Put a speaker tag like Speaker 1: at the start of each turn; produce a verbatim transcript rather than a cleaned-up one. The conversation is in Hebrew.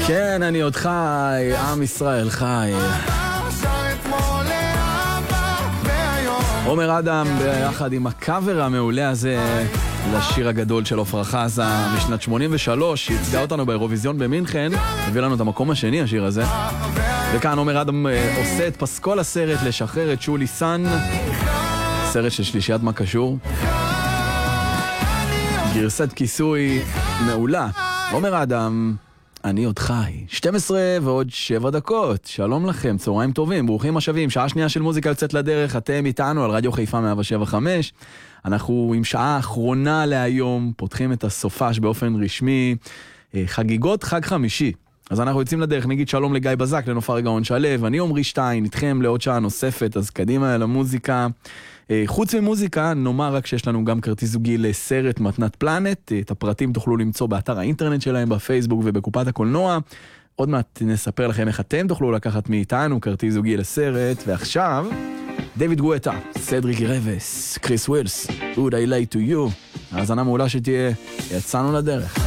Speaker 1: כן, אני עוד חי, עם ישראל חי. עומר אדם ביחד עם הקאבר המעולה הזה לשיר הגדול של עופרה חזה משנת שמונים ושלוש, שהצגע אותנו באירוויזיון במינכן, הביא לנו את המקום השני השיר הזה. וכאן עומר אדם עושה את פסקול הסרט לשחרר את שולי סן, סרט של שלישיית מה קשור, גרסת כיסוי מעולה. עומר אדם, אני עוד חי. שתים עשרה ועוד שבע דקות. שלום לכם, צהריים טובים, ברוכים השבים. שעה שנייה של מוזיקה יוצאת לדרך. אתם איתנו על רדיו חיפה מאה שבע חמש. אנחנו עם שעה האחרונה להיום, פותחים את הסופש באופן רשמי. חגיגות חג חמישי. אז אנחנו יוצאים לדרך, נגיד שלום לגיא בזק, לנופר גאון שלב. אני עומרי שטיין, איתכם לעוד שעה נוספת, אז קדימה למוזיקה. חוץ ממוזיקה, נאמר רק שיש לנו גם כרטיס זוגי לסרט מתנת פלנט. את הפרטים תוכלו למצוא באתר האינטרנט שלהם, בפייסבוק ובקופת הקולנוע. עוד מעט נספר לכם איך אתם תוכלו לקחת מאיתנו כרטיס זוגי לסרט. ועכשיו, דיוויד גואטה, סדריק רבס, קריס ווילס, Would I Lie to You. האזנה מעולה שתהיה, יצאנו לדרך.